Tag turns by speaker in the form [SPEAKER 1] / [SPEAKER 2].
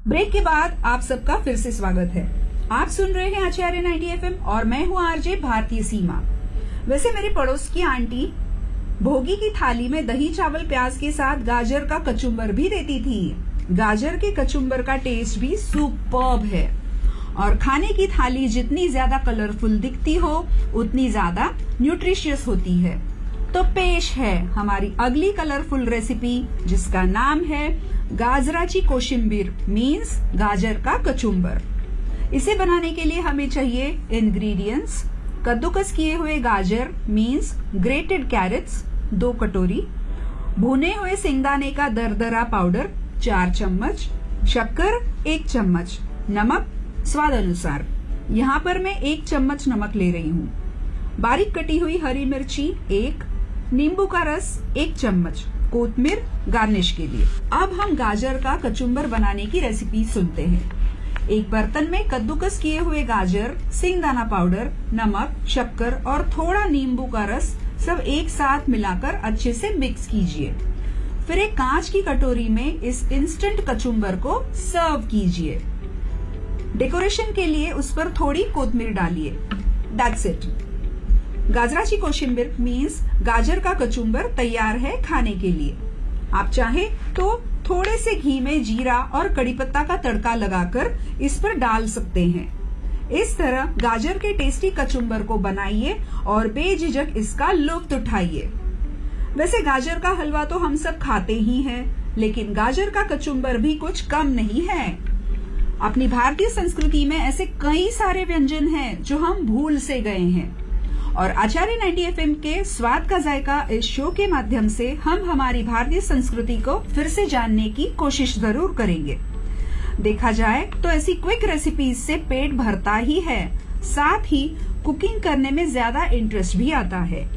[SPEAKER 1] Break के बाद आप सबका फिर से स्वागत है। आप सुन रहे हैं आचार्य 90 FM और मैं हूँ आरजे भारतीय सीमा। वैसे मेरे पड़ोस की आंटी भोगी की थाली में दही चावल प्याज के साथ गाजर का कचुम्बर भी देती थी। गाजर के कचुम्बर का टेस्ट भी सुपर्ब है और खाने की थाली जितनी ज्यादा कलरफुल दिखती हो उतनी ज्यादा न्यूट्रिशियस होती है। तो पेश है हमारी अगली कलरफुल रेसिपी जिसका नाम है गाजराची कोशिम्बीर मीन्स गाजर का कचुम्बर। इसे बनाने के लिए हमें चाहिए इंग्रेडिएंट्स: कद्दूकस किए हुए गाजर मीन्स ग्रेटेड कैरेट्स 2 कटोरी, भुने हुए सिंगदाने का दरदरा पाउडर 4 चम्मच, शक्कर 1 चम्मच, नमक स्वाद अनुसार। यहाँ पर मैं 1 चम्मच नमक ले रही हूँ। बारीक कटी हुई हरी मिर्ची 1, नींबू का रस 1 चम्मच, कोतमीर गार्निश के लिए। अब हम गाजर का कचुम्बर बनाने की रेसिपी सुनते हैं। एक बर्तन में कद्दूकस किए हुए गाजर, सिंगदाना पाउडर, नमक, शक्कर और थोड़ा नींबू का रस सब एक साथ मिलाकर अच्छे से मिक्स कीजिए। फिर एक कांच की कटोरी में इस इंस्टेंट कचुम्बर को सर्व कीजिए। डेकोरेशन के लिए उस पर थोड़ी कोतमीर डालिए। That's it. गाजराची कोशिम्बीर मीन्स गाजर का कचुम्बर तैयार है खाने के लिए। आप चाहें तो थोड़े से घी में जीरा और कड़ी पत्ता का तड़का लगाकर इस पर डाल सकते हैं। इस तरह गाजर के टेस्टी कचुम्बर को बनाइए और बेझिझक इसका लुत्फ उठाइए। वैसे गाजर का हलवा तो हम सब खाते ही हैं, लेकिन गाजर का कचुम्बर भी कुछ कम नहीं है। अपनी भारतीय संस्कृति में ऐसे कई सारे व्यंजन हैं जो हम भूल से गए हैं और आचार्य 90 FM के स्वाद का जायका इस शो के माध्यम से हम हमारी भारतीय संस्कृति को फिर से जानने की कोशिश जरूर करेंगे। देखा जाए तो ऐसी क्विक रेसिपीज से पेट भरता ही है, साथ ही कुकिंग करने में ज्यादा इंटरेस्ट भी आता है।